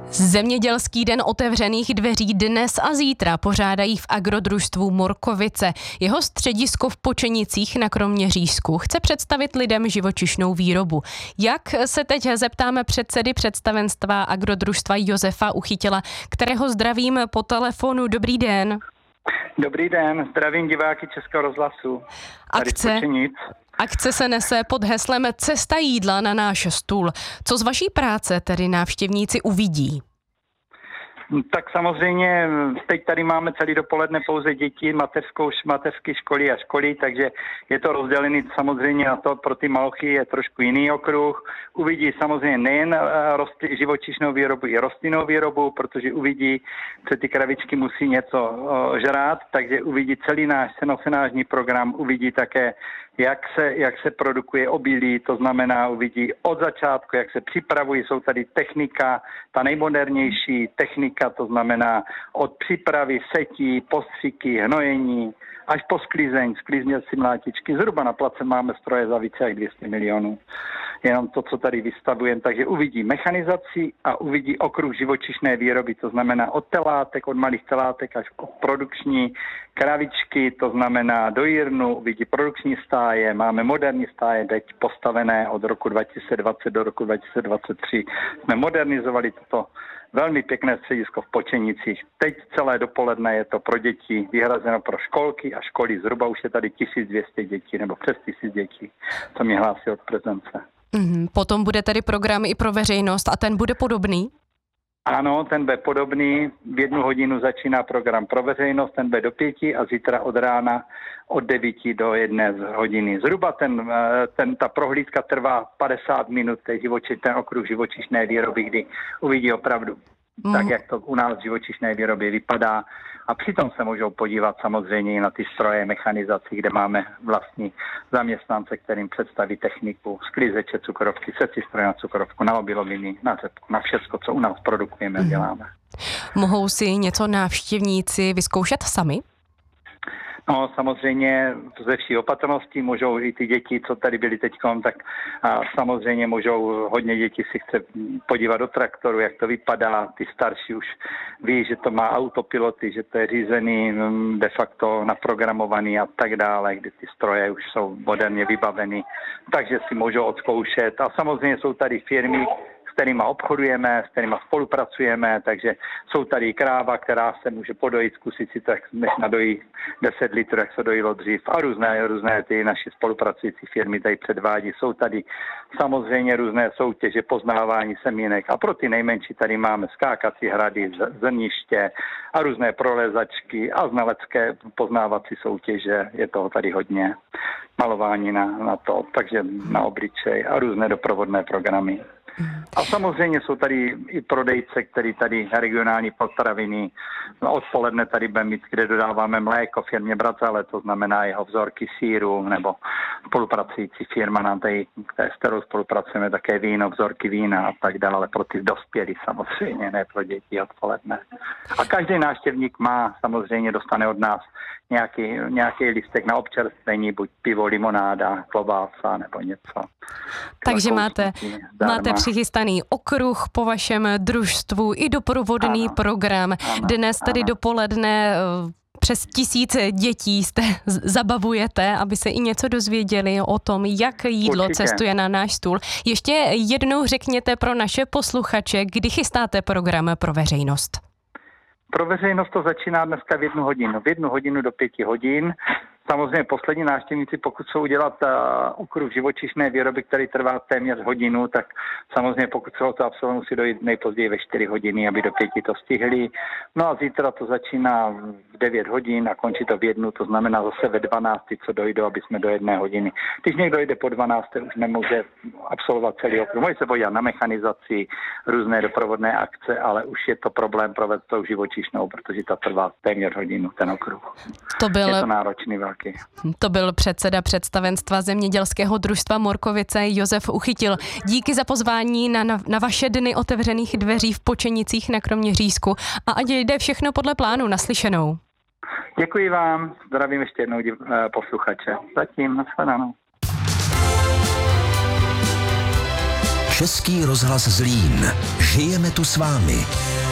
Zemědělský den otevřených dveří dnes a zítra pořádají v agrodružstvu Morkovice. Jeho středisko v Počenicích na Kroměřížsku chce představit lidem živočišnou výrobu. Jak se teď zeptáme předsedy představenstva agrodružstva Josefa Uchytila, kterého zdravím po telefonu. Dobrý den. Dobrý den, zdravím diváky Českého rozhlasu. Akce se nese pod heslem Cesta jídla na náš stůl. Co z vaší práce tedy návštěvníci uvidí? Tak samozřejmě teď tady máme celý dopoledne pouze děti, mateřské školy a školy, takže je to rozdělený samozřejmě na to, pro ty malochy je trošku jiný okruh. Uvidí samozřejmě nejen živočišnou výrobu, i rostlinnou výrobu, protože uvidí, že ty kravičky musí něco žrát, takže uvidí celý náš cenosenážní program, uvidí také, jak se produkuje obilí, to znamená uvidí od začátku, jak se připravují, jsou tady technika, ta nejmodernější technika, to znamená od přípravy setí, postřiky, hnojení, až po sklízněcí mlátičky. Zhruba na place máme stroje za více jak 200 milionů. Jenom to, co tady vystavujeme. Takže uvidí mechanizaci a uvidí okruh živočišné výroby, to znamená od telátek, od malých telátek až po produkční kravičky, to znamená do jirnu, uvidí produkční stáje, máme moderní stáje teď postavené od roku 2020 do roku 2023. Jsme modernizovali toto velmi pěkné středisko v Počenicích. Teď celé dopoledne je to pro děti vyhrazeno pro školky a školy. Zhruba už je tady 1200 dětí nebo přes 1000 dětí, co mě hlásí od prezence. Potom bude tedy program i pro veřejnost a ten bude podobný? Ano, ten bude podobný. V 1 hodinu začíná program pro veřejnost, ten bude do 5 a zítra od rána od 9 do 1 hodiny. Zhruba ta prohlídka trvá 50 minut, ten okruh živočišné výroby, kdy uvidí opravdu tak, jak to u nás v živočišné výrobě vypadá. A přitom se můžou podívat samozřejmě i na ty stroje, mechanizaci, kde máme vlastní zaměstnance, kterým představí techniku, sklizeče, cukrovky, secí stroje na cukrovku, na obiloviny, na řepku, na všecko, co u nás produkujeme a děláme. Mohou si něco návštěvníci vyzkoušet sami? No, samozřejmě ze vší opatrnosti můžou i ty děti, co tady byly teďkom, tak samozřejmě můžou, hodně dětí si chce podívat do traktoru, jak to vypadá, ty starší už ví, že to má autopiloty, že to je řízený, de facto naprogramovaný a tak dále, kde ty stroje už jsou moderně vybaveny, takže si můžou odzkoušet a samozřejmě jsou tady firmy, s kterýma obchodujeme, s kterýma spolupracujeme, takže jsou tady kráva, která se může podojit, zkusit si tak, než nadojí 10 litrů, jak se dojilo dřív a různé ty naše spolupracující firmy tady předvádí. Jsou tady samozřejmě různé soutěže, poznávání semínek a pro ty nejmenší tady máme skákací hrady, zrniště a různé prolezačky a znalecké poznávací soutěže, je toho tady hodně, malování na to, takže na obličej a různé doprovodné programy. A samozřejmě jsou tady i prodejce, který tady regionální potraviny. Odpoledne tady budeme mít, kde dodáváme mléko firmě Brazale, to znamená jeho vzorky sýru, nebo spolupracující firma nám tady, s kterou spolupracujeme, také víno, vzorky vína a tak dále, pro ty dospělí samozřejmě, ne pro děti odpoledne. A každý návštěvník má samozřejmě, dostane od nás nějaký listek na občerstvení, buď pivo, limonáda, klobása nebo něco. Takže máte přichystaný okruh po vašem družstvu i doprovodný program. Dnes tedy dopoledne přes 1000 dětí zabavujete, aby se i něco dozvěděli o tom, jak jídlo cestuje na náš stůl. Ještě jednou řekněte pro naše posluchače, kdy chystáte program pro veřejnost. Pro veřejnost to začíná dneska v 1 hodinu. V 1 hodinu do 5 hodin. Samozřejmě poslední návštěvníci, pokud jsou udělat okruh živočišné výroby, který trvá téměř hodinu, tak samozřejmě pokud se to absolvuje, musí dojít nejpozději ve 4 hodiny, aby do 5 to stihli. No a zítra to začíná v 9 hodin a končí to v 1, to znamená zase ve 12, co dojdou, aby jsme do 1 hodiny. Když někdo jde po 12, už nemůže absolvovat celý okruh. Může se podívat na mechanizaci, různé doprovodné akce, ale už je to problém provést tou živočišnou, protože ta trvá téměř hodinu, ten okruh. Je to náročný velký. To byl předseda představenstva Zemědělského družstva Morkovice Josef Uchytil. Díky za pozvání na vaše dny otevřených dveří v Počenicích na Kroměřížsku a ať jde všechno podle plánu. Naslyšenou. Děkuji vám, zdravím ještě jednou posluchače. Zatím, nashledanou. Český rozhlas Zlín. Žijeme tu s vámi.